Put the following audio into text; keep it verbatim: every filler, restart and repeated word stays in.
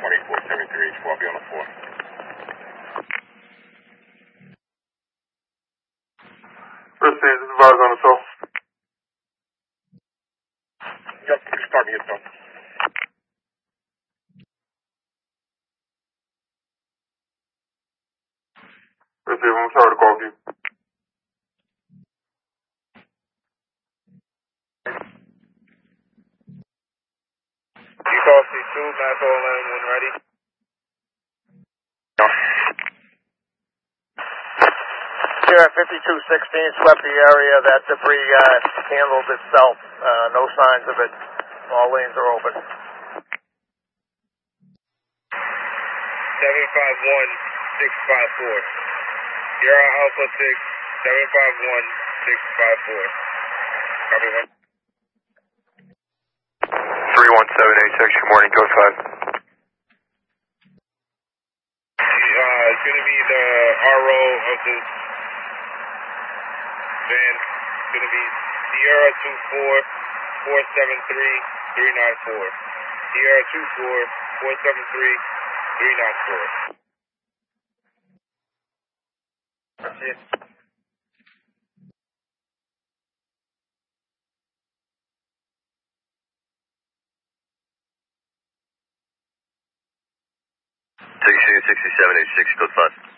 twenty-four seventy-three H four, I'll be on the floor. First aid, advise on assault. Yep, start me yourself. First aid, I'm sorry to call you. You call C two, Mac O L N, when ready. No. Here, fifty-two sixteen swept the area. That debris uh, handled itself. Uh, no signs of it. All lanes are open. seven five one six five four. Sierra Alpha six, seven five one six five four. Copy one. three one seven eight six, good morning, code five. Uh, it's going to be the R O of the van. It's going to be Sierra two four four seven three three nine four. Sierra two four four seven three three nine four. That's it. sixty-seven eighty-six, code five.